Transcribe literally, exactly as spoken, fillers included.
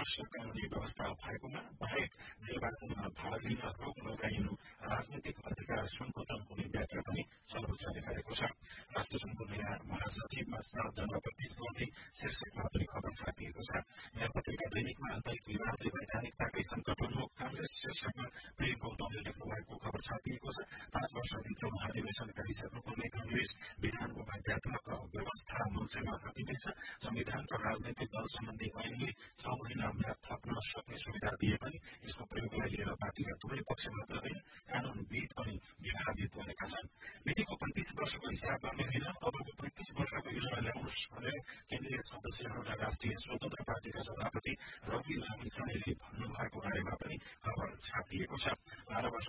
आवश्यक कानूनी व्यवस्था भएकोमा बाहेक निर्वाचनमा भाग लिन रोक लगाइनु राजनीतिक अधिकार संकुचन हुने व्याख्या पनि सर्वोच्चले गरेको छ। राष्ट्रसंघको नयाँ महासचिवमा सातजना प्रतिस्पर्धी शीर्षकमा पनि खबर छापिएको छ। यहाँ पत्रिका दैनिकमा आन्तरिक विवादले वैधानिकताकै संकटन हो कांग्रेस शीर्षकमा प्रेम गौतमले लेख्नु भएको खबर छापिएको छ। पाँच वर्षभित्र महाधिवेशन गरिसक्नुपर्ने कांग्रेस विधानको बाध्यात्मक व्यवस्था मञ्चमा सकिनेछ। संविधान र राजनैतिक दल सम्बन्धी ऐनले छ महिना म्याद थप्न सक्ने सुविधा दिए पनि यसको प्रयोगलाई लिएर पार्टीका दुवै पक्ष मात्र होइन कानूनविद पनि विभाजित बनेका छन्। मितिको पैंतिस वर्षको हिसाब गर्ने होइन अबको पैंतिस वर्षको योजना ल्याउनुहोस् भनेर केन्द्रीय सदस्यहरूलाई राष्ट्रिय स्वतन्त्र पार्टीका सभापति रवि लामिछानेले भन्नुभएको बारेमा पनि खबर छापिएको छ। बाह्र वर्ष